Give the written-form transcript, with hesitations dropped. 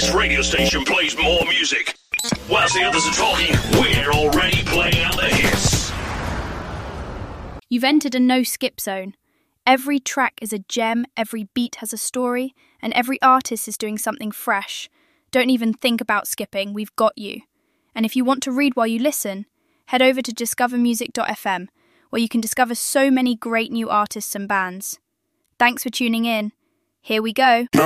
This radio station plays more music. Whilst the others are talking, we're already playing out the hits. You've entered a no-skip zone. Every track is a gem, every beat has a story, and every artist is doing something fresh. Don't even think about skipping, we've got you. And if you want to read while you listen, head over to discovermusic.fm, where you can discover so many great new artists and bands. Thanks for tuning in. Here we go.